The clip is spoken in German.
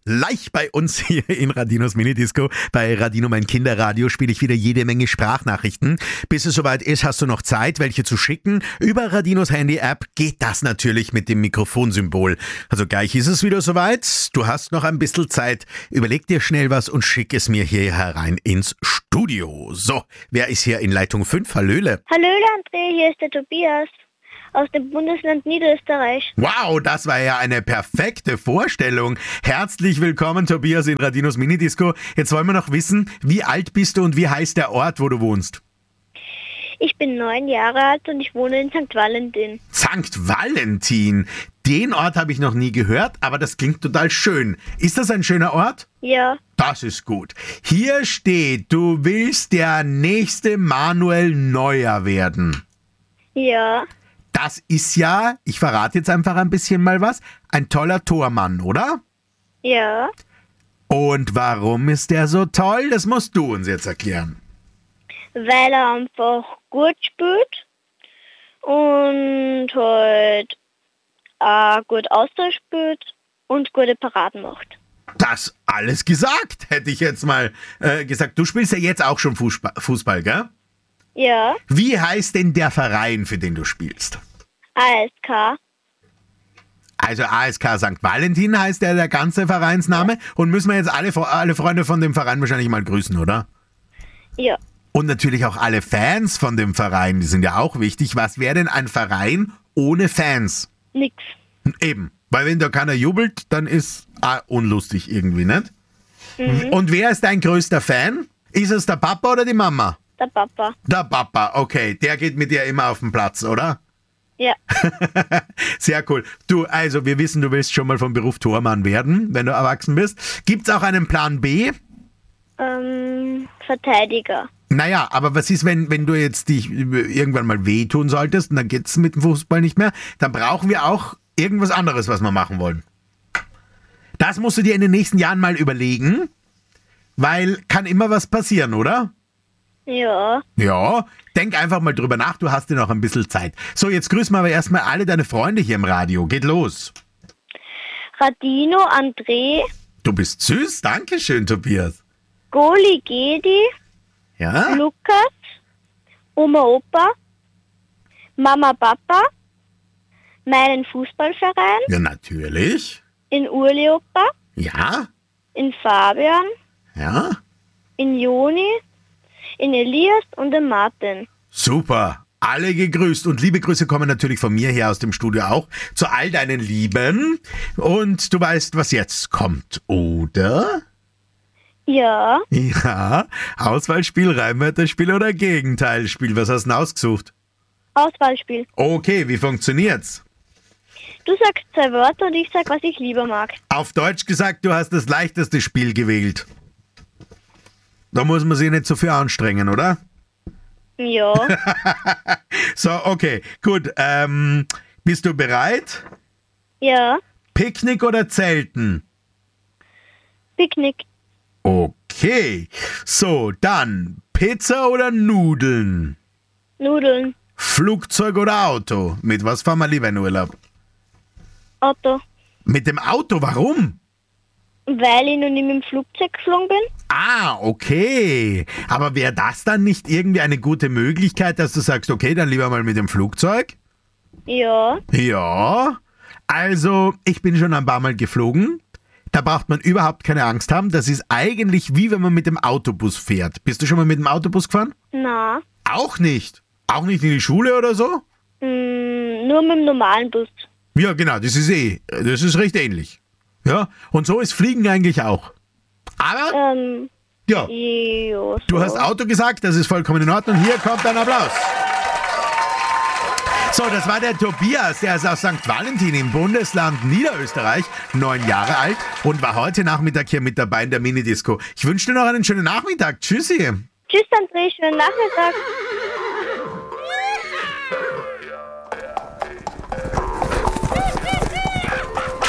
Gleich bei uns hier in Radinos Minidisco. Bei Radino mein Kinderradio spiele ich wieder jede Menge Sprachnachrichten. Bis es soweit ist, hast du noch Zeit, welche zu schicken. Über Radinos Handy-App geht das natürlich mit dem Mikrofonsymbol. Also gleich ist es wieder soweit. Du hast noch ein bisschen Zeit. Überleg dir schnell was und schick es mir hier herein ins Studio. So, wer ist hier in Leitung 5? Hallöle. Hallöle André, hier ist der Tobias aus dem Bundesland Niederösterreich. Wow, das war ja eine perfekte Vorstellung. Herzlich willkommen, Tobias, in Radinos Minidisco. Jetzt wollen wir noch wissen, wie alt bist du und wie heißt der Ort, wo du wohnst? Ich bin 9 Jahre alt und ich wohne in St. Valentin. St. Valentin? Den Ort habe ich noch nie gehört, aber das klingt total schön. Ist das ein schöner Ort? Ja. Das ist gut. Hier steht, du willst der nächste Manuel Neuer werden. Ja. Das ist ja, ich verrate jetzt einfach ein bisschen mal was, ein toller Tormann, oder? Ja. Und warum ist der so toll? Das musst du uns jetzt erklären. Weil er einfach gut spielt und halt gut Austausch spielt und gute Paraden macht. Das alles gesagt, hätte ich jetzt mal gesagt. Du spielst ja jetzt auch schon Fußball, gell? Ja. Wie heißt denn der Verein, für den du spielst? ASK. Also ASK St. Valentin heißt der ganze Vereinsname. Und müssen wir jetzt alle Freunde von dem Verein wahrscheinlich mal grüßen, oder? Ja. Und natürlich auch alle Fans von dem Verein, die sind ja auch wichtig. Was wäre denn ein Verein ohne Fans? Nix. Eben, weil wenn da keiner jubelt, dann ist unlustig irgendwie, nicht? Mhm. Und wer ist dein größter Fan? Ist es der Papa oder die Mama? Der Papa. Der Papa, okay. Der geht mit dir immer auf den Platz, oder? Ja. Sehr cool. Du, also wir wissen, du willst schon mal vom Beruf Tormann werden, wenn du erwachsen bist. Gibt's auch einen Plan B? Verteidiger. Naja, aber was ist, wenn du jetzt dich irgendwann mal wehtun solltest und dann geht's mit dem Fußball nicht mehr? Dann brauchen wir auch irgendwas anderes, was wir machen wollen. Das musst du dir in den nächsten Jahren mal überlegen, weil kann immer was passieren, oder? Ja. Ja, denk einfach mal drüber nach, du hast ja noch ein bisschen Zeit. So, jetzt grüßen wir aber erstmal alle deine Freunde hier im Radio. Geht los. Radino, André. Du bist süß, danke schön, Tobias. Goli, Gedi. Ja? Lukas. Oma, Opa. Mama, Papa. Meinen Fußballverein. Ja, natürlich. In Urli, Opa. Ja? In Fabian. Ja? In Joni. In Elias und in Martin. Super, alle gegrüßt und liebe Grüße kommen natürlich von mir her aus dem Studio auch zu all deinen Lieben und du weißt, was jetzt kommt, oder? Ja. Ja, Auswahlspiel, Reimwörterspiel oder Gegenteilspiel, was hast du denn ausgesucht? Auswahlspiel. Okay, wie funktioniert's? Du sagst 2 Wörter und ich sag, was ich lieber mag. Auf Deutsch gesagt, du hast das leichteste Spiel gewählt. Da muss man sich nicht so viel anstrengen, oder? Ja. So, okay, gut. Bist du bereit? Ja. Picknick oder Zelten? Picknick. Okay. So, dann Pizza oder Nudeln? Nudeln. Flugzeug oder Auto? Mit was fahren wir lieber in Urlaub? Auto. Mit dem Auto, warum? Weil ich noch nie mit dem Flugzeug geflogen bin. Ah, okay. Aber wäre das dann nicht irgendwie eine gute Möglichkeit, dass du sagst, okay, dann lieber mal mit dem Flugzeug? Ja. Ja. Also, ich bin schon ein paar Mal geflogen. Da braucht man überhaupt keine Angst haben. Das ist eigentlich wie wenn man mit dem Autobus fährt. Bist du schon mal mit dem Autobus gefahren? Na. Auch nicht. Auch nicht in die Schule oder so? Nur mit dem normalen Bus. Ja, genau, das ist recht ähnlich. Ja, und so ist Fliegen eigentlich auch. Aber, ja, Jo, so. du hast Auto gesagt, das ist vollkommen in Ordnung. Hier kommt ein Applaus. So, das war der Tobias, der ist aus St. Valentin im Bundesland Niederösterreich, 9 Jahre alt und war heute Nachmittag hier mit dabei in der Minidisco. Ich wünsche dir noch einen schönen Nachmittag. Tschüssi. Tschüss, André, schönen Nachmittag.